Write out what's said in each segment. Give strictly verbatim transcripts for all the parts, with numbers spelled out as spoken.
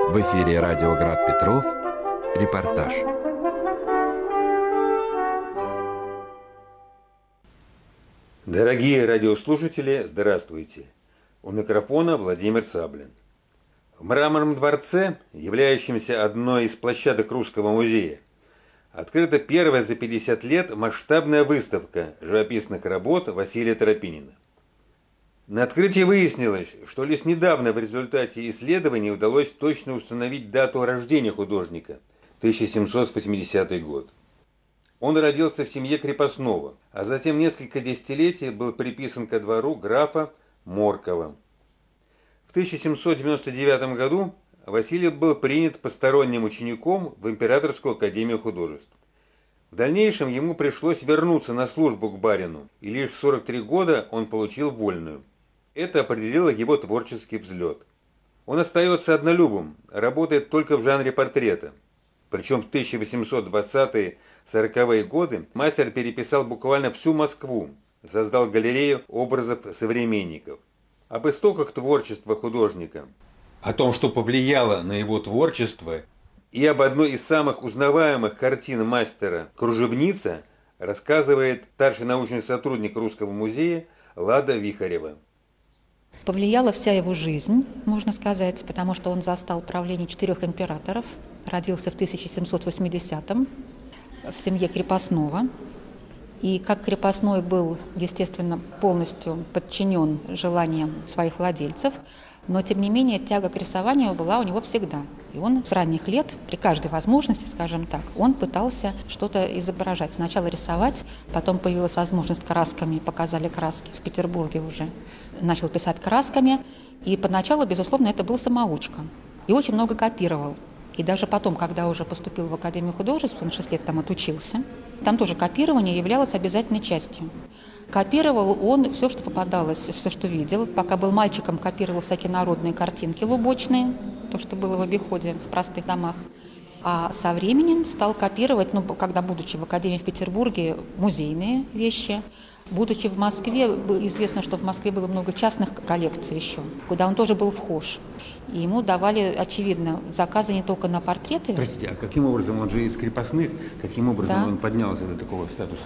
В эфире радио Град Петров. Репортаж. Дорогие радиослушатели, здравствуйте. У микрофона Владимир Саблин. В Мраморном дворце, являющемся одной из площадок Русского музея, открыта первая за пятьдесят лет масштабная выставка живописных работ Василия Тропинина. На открытии выяснилось, что лишь недавно в результате исследований удалось точно установить дату рождения художника – тысяча семьсот восьмидесятый год. Он родился в семье крепостного, а затем несколько десятилетий был приписан ко двору графа Моркова. В тысяча семьсот девяносто девятом году Василий был принят посторонним учеником в Императорскую академию художеств. В дальнейшем ему пришлось вернуться на службу к барину, и лишь в сорок три года он получил вольную. Это определило его творческий взлет. Он остается однолюбом, работает только в жанре портрета. Причем в тысяча восемьсот двадцатые-сороковые годы мастер переписал буквально всю Москву, создал галерею образов современников. Об истоках творчества художника, о том, что повлияло на его творчество, и об одной из самых узнаваемых картин мастера «Кружевница» рассказывает старший научный сотрудник Русского музея Лада Вихарева. Повлияла вся его жизнь, можно сказать, потому что он застал правление четырех императоров, родился в тысяча семьсот восьмидесятом в семье крепостного. И как крепостной был, естественно, полностью подчинен желаниям своих владельцев, но, тем не менее, тяга к рисованию была у него всегда. И он с ранних лет, при каждой возможности, скажем так, он пытался что-то изображать. Сначала рисовать, потом появилась возможность красками, показали краски в Петербурге уже. Начал писать красками, и поначалу, безусловно, это был самоучка. И очень много копировал. И даже потом, когда уже поступил в Академию художеств, он шесть лет там отучился, там тоже копирование являлось обязательной частью. Копировал он все, что попадалось, все, что видел. Пока был мальчиком, копировал всякие народные картинки лубочные, то, что было в обиходе в простых домах. А со временем стал копировать, ну, когда, будучи в Академии в Петербурге, музейные вещи. Будучи в Москве, было известно, что в Москве было много частных коллекций еще, куда он тоже был вхож. И ему давали, очевидно, заказы не только на портреты. Простите, а каким образом он же из крепостных, каким образом да. он поднялся до такого статуса?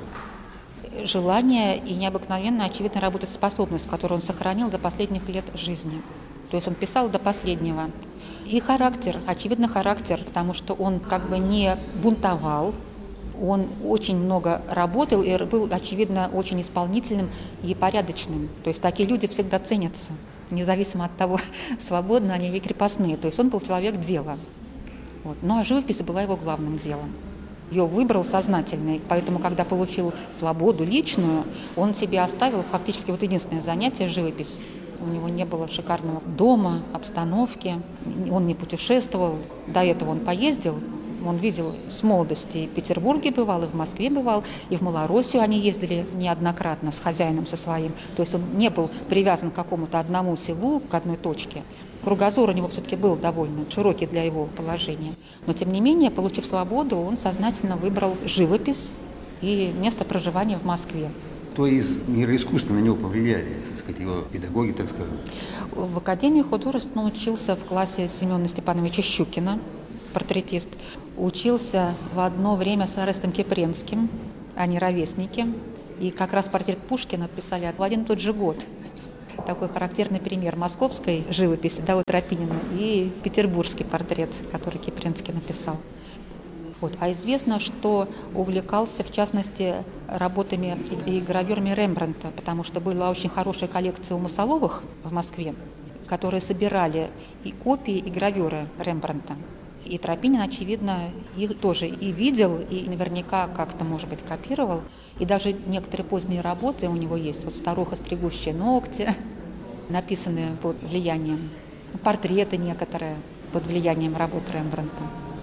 Желание и необыкновенная, очевидно, работоспособность, которую он сохранил до последних лет жизни. То есть он писал до последнего. И характер, очевидно, характер, потому что он как бы не бунтовал, он очень много работал и был, очевидно, очень исполнительным и порядочным. То есть такие люди всегда ценятся, независимо от того, свободны они или крепостные. То есть он был человек дела. Вот. Ну а живопись была его главным делом. Ее выбрал сознательно, поэтому, когда получил свободу личную, он себе оставил фактически вот единственное занятие – живопись. У него не было шикарного дома, обстановки, он не путешествовал. До этого он поездил, он видел с молодости в Петербурге бывал, и в Москве бывал, и в Малороссию они ездили неоднократно с хозяином со своим. То есть он не был привязан к какому-то одному селу, к одной точке. Кругозор у него все-таки был довольно широкий для его положения. Но, тем не менее, получив свободу, он сознательно выбрал живопись и место проживания в Москве. Кто из мира искусства на него повлияли, так сказать, его педагоги, так скажем? В Академии художеств он учился в классе Семена Степановича Щукина, портретист. Учился в одно время с Орестом Кипренским, они ровесники. И как раз портрет Пушкина писали в один и тот же год. Такой характерный пример московской живописи, да, вот Тропинина, и петербургский портрет, который Кипренский написал. Вот. А известно, что увлекался, в частности, работами и гравюрами Рембрандта, потому что была очень хорошая коллекция у Мосоловых в Москве, которые собирали и копии, и гравюры Рембрандта. И Тропинин, очевидно, их тоже и видел, и наверняка как-то, может быть, копировал. И даже некоторые поздние работы у него есть. Вот «Старуха, стригущая ногти», написанные под влиянием, портреты некоторые под влиянием работ Рембрандта.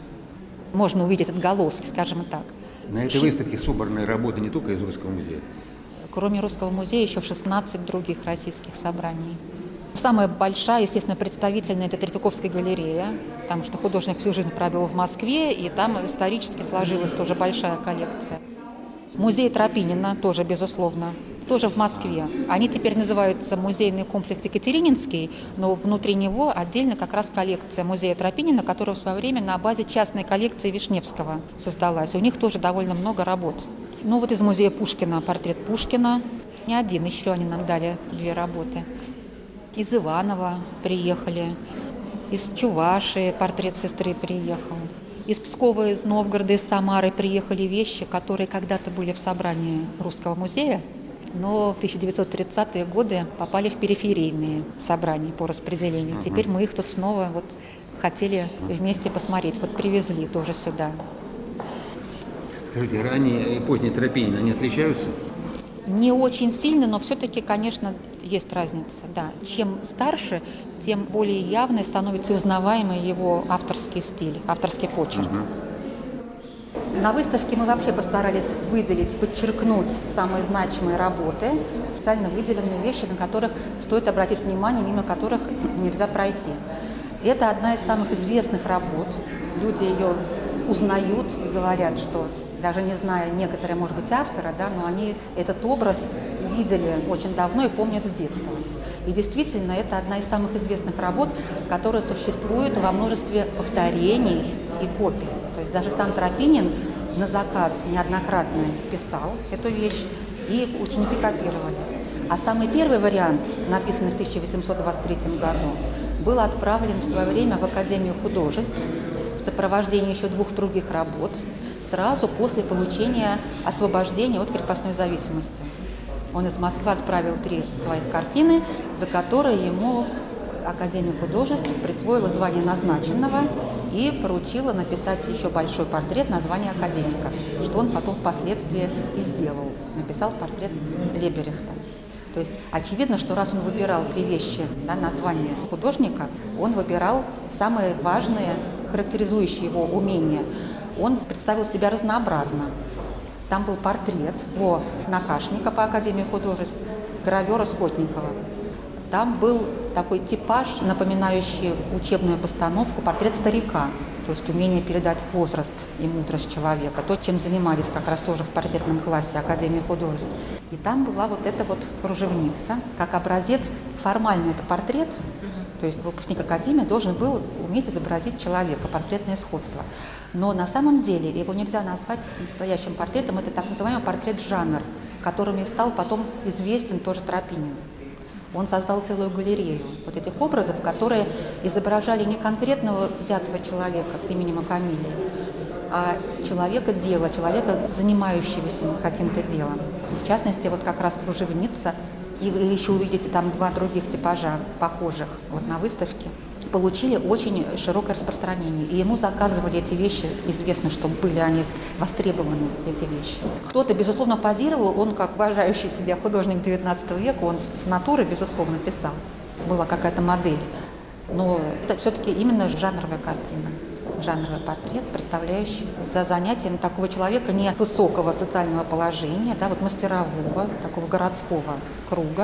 Можно увидеть отголоски, скажем так. На этой выставке собраны работы не только из Русского музея? Кроме Русского музея еще шестнадцать других российских собраний. Самая большая, естественно, представительная – это Третьяковская галерея, потому что художник всю жизнь провел в Москве, и там исторически сложилась тоже большая коллекция. Музей Тропинина тоже, безусловно, тоже в Москве. Они теперь называются музейный комплекс Екатерининский, но внутри него отдельно как раз коллекция музея Тропинина, которая в свое время на базе частной коллекции Вишневского создалась. У них тоже довольно много работ. Ну вот из музея Пушкина портрет Пушкина. Не один, еще они нам дали две работы. Из Иванова приехали, из Чувашии портрет сестры приехал. Из Пскова, из Новгорода, из Самары приехали вещи, которые когда-то были в собрании Русского музея, но в тысяча девятьсот тридцатые годы попали в периферийные собрания по распределению. Uh-huh. Теперь мы их тут снова вот хотели вместе посмотреть. Вот привезли тоже сюда. Скажите, ранние и поздние Тропинин, они отличаются? Не очень сильно, но все-таки, конечно, есть разница. Да. Чем старше, тем более явной становится узнаваемый его авторский стиль, авторский почерк. Uh-huh. На выставке мы вообще постарались выделить, подчеркнуть самые значимые работы, специально выделенные вещи, на которых стоит обратить внимание, мимо которых нельзя пройти. Это одна из самых известных работ. Люди ее узнают и говорят, что даже не зная некоторые, может быть, автора, да, но они этот образ видели очень давно и помнят с детства. И действительно, это одна из самых известных работ, которая существует во множестве повторений и копий. То есть даже сам Тропинин на заказ неоднократно писал эту вещь, и ученики копировали. А самый первый вариант, написанный в тысяча восемьсот двадцать третьем году, был отправлен в свое время в Академию художеств в сопровождении еще двух других работ, сразу после получения освобождения от крепостной зависимости. Он из Москвы отправил три своих картины, за которые ему Академия художеств присвоила звание назначенного и поручила написать еще большой портрет на звание академика, что он потом впоследствии и сделал. Написал портрет Леберехта. То есть очевидно, что раз он выбирал три вещи, да, на звание художника, он выбирал самые важные, характеризующие его умения. Он представил себя разнообразно. Там был портрет его накашника по Академии художеств, гравера Скотникова. Там был такой типаж, напоминающий учебную постановку, портрет старика, то есть умение передать возраст и мудрость человека, то, чем занимались как раз тоже в портретном классе Академии художеств. И там была вот эта вот кружевница, как образец, формально это портрет, то есть выпускник Академии должен был уметь изобразить человека, портретное сходство. Но на самом деле его нельзя назвать настоящим портретом, это так называемый портрет-жанр, которым и стал потом известен тоже Тропинин. Он создал целую галерею вот этих образов, которые изображали не конкретного взятого человека с именем и фамилией, а человека дела, человека, занимающегося каким-то делом. И в частности, вот как раз кружевница, и вы еще увидите там два других типажа, похожих вот на выставке, получили очень широкое распространение. И ему заказывали эти вещи, известно, что были они востребованы, эти вещи. Кто-то, безусловно, позировал, он, как уважающий себя художник девятнадцатого века, он с натуры, безусловно, писал. Была какая-то модель. Но это все-таки именно жанровая картина, жанровый портрет, представляющий за занятием такого человека невысокого социального положения, да, вот мастерового, такого городского круга.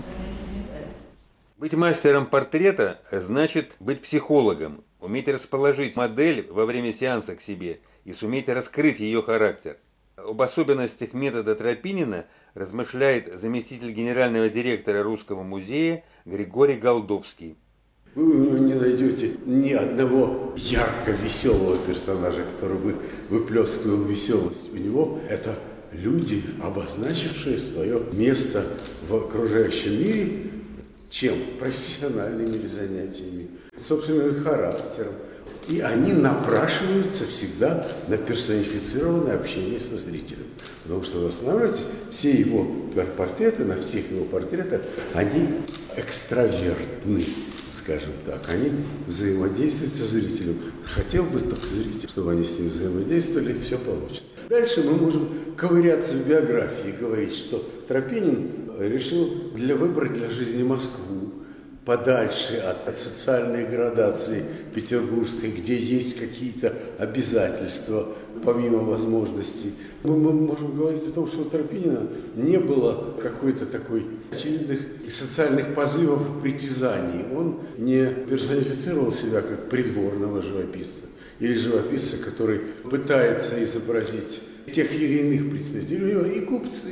Быть мастером портрета значит быть психологом, уметь расположить модель во время сеанса к себе и суметь раскрыть ее характер. Об особенностях метода Тропинина размышляет заместитель генерального директора Русского музея Григорий Голдовский. Вы у него не найдете ни одного ярко веселого персонажа, который бы выплескивал веселость. У него это люди, обозначившие свое место в окружающем мире, чем? Профессиональными занятиями, собственным характером. И они напрашиваются всегда на персонифицированное общение со зрителем. Потому что, вы останавливаетесь, все его портреты, на всех его портретах, они экстравертны, скажем так. Они взаимодействуют со зрителем. Хотел бы только зритель, чтобы они с ним взаимодействовали, все получится. Дальше мы можем ковыряться в биографии и говорить, что Тропинин решил для выбрать для жизни Москву, подальше от, от социальной градации петербургской, где есть какие-то обязательства, помимо возможностей. Мы, мы можем говорить о том, что у Тропинина не было какой-то такой очевидных социальных позывов, притязаний. Он не персонифицировал себя как придворного живописца или живописца, который пытается изобразить тех или иных представителей. У него и купцы,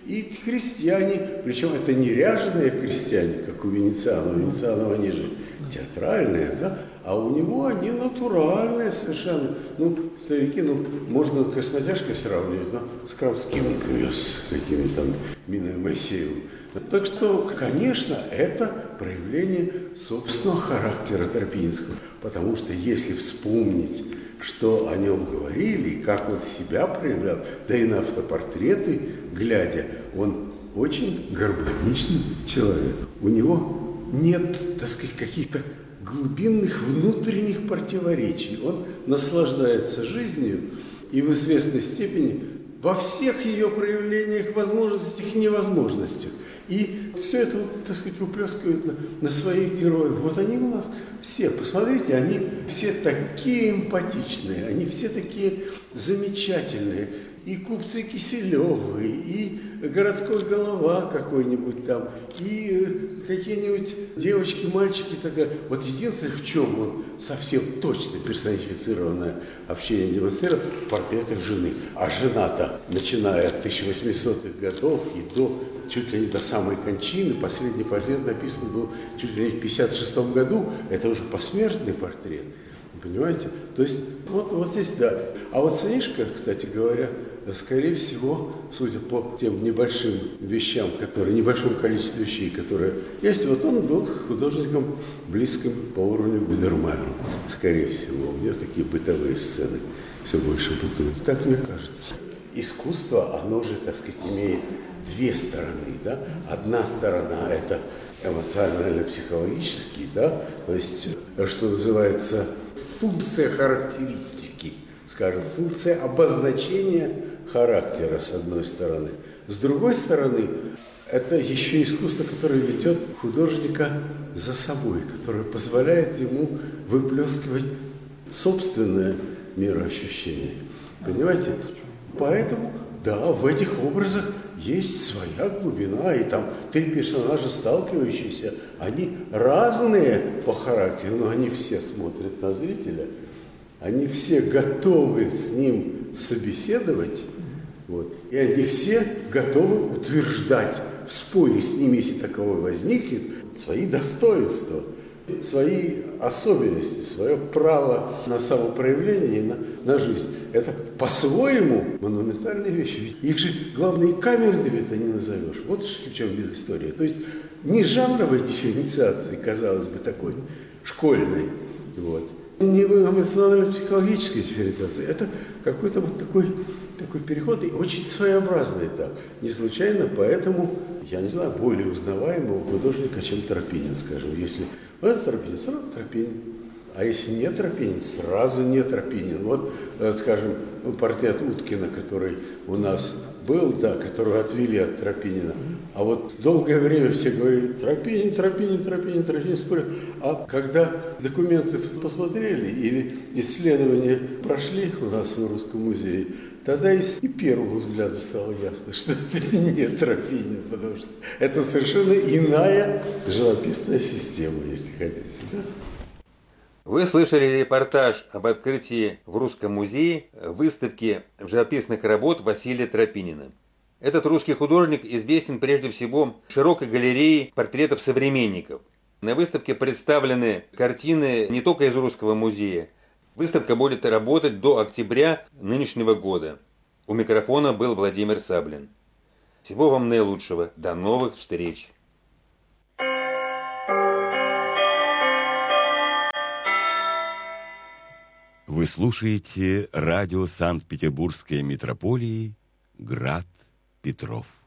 И крестьяне, причем это не ряженые крестьяне, как у Венецианова. У Венецианова они же театральные, да? А у него они натуральные совершенно. Ну, старики, ну, можно краснотяжкой сравнивать, но с Крамским, с какими-то там Миной Моисеевым. Так что, конечно, это проявление собственного характера Тропининского. Потому что если вспомнить, что о нем говорили, и как он себя проявлял, да и на автопортреты глядя, он очень гармоничный человек. У него нет, так сказать, каких-то глубинных внутренних противоречий. Он наслаждается жизнью и в известной степени во всех ее проявлениях, возможностях и невозможностях. И все это, так сказать, выплескивает на, на своих героев. Вот они у нас все, посмотрите, они все такие эмпатичные, они все такие замечательные. И купцы Киселевы, и городской голова какой-нибудь там, и какие-нибудь девочки, мальчики и так далее. Вот единственное, в чем он совсем точно персонифицированное общение демонстрировал, в портретах жены. А жена-то, начиная от тысяча восьмисотых годов и до чуть ли не до самой кончины, последний портрет написан был чуть ли не в пятьдесят шестом году, это уже посмертный портрет. Понимаете? То есть, вот, вот здесь, да. А вот сынишка, кстати говоря, скорее всего, судя по тем небольшим вещам, которые, небольшому количеству вещей, которые есть, вот он был художником близким по уровню Бидермайеру. Скорее всего, у него такие бытовые сцены все больше бытуют. Так мне кажется. Искусство, оно же, так сказать, имеет две стороны, да. Одна сторона – это эмоционально-психологический, да, то есть, что называется, функция характеристики, скажем, функция обозначения характера, с одной стороны. С другой стороны, это еще искусство, которое ведет художника за собой, которое позволяет ему выплескивать собственное мироощущение. Понимаете? Поэтому, да, в этих образах есть своя глубина, и там три персонажа сталкивающиеся, они разные по характеру, но они все смотрят на зрителя, они все готовы с ним собеседовать, вот, и они все готовы утверждать в споре с ним, если таковой возникнет, свои достоинства, свои особенности, свое право на самопроявление и на, на жизнь. Это по-своему монументальные вещи. Их же, главное, и камерными-то не назовешь. Вот в чем беда история. То есть не жанровой дифференциации, казалось бы, такой школьной, вот, не эмоционально-психологической дифференциации. Это какой-то вот такой, такой переход, и очень своеобразный этап. Не случайно, поэтому, я не знаю, более узнаваемого художника, чем Тропинин, скажем. Если вот это Тропинин, сразу Тропинин. А если не Тропинин, сразу не Тропинин. Вот, скажем, портрет Уткина, который у нас был, да, которого отвели от Тропинина. А вот долгое время все говорили: Тропинин, Тропинин, Тропинин, Тропинин, спорят. А когда документы посмотрели или исследования прошли у нас в Русском музее, тогда и с первого взгляда стало ясно, что это не Тропинин, потому что это совершенно иная живописная система, если хотите. Да? Вы слышали репортаж об открытии в Русском музее выставки живописных работ Василия Тропинина. Этот русский художник известен прежде всего широкой галереей портретов современников. На выставке представлены картины не только из Русского музея. Выставка будет работать до октября нынешнего года. У микрофона был Владимир Саблин. Всего вам наилучшего. До новых встреч. Вы слушаете радио Санкт-Петербургской метрополии «Град Петров».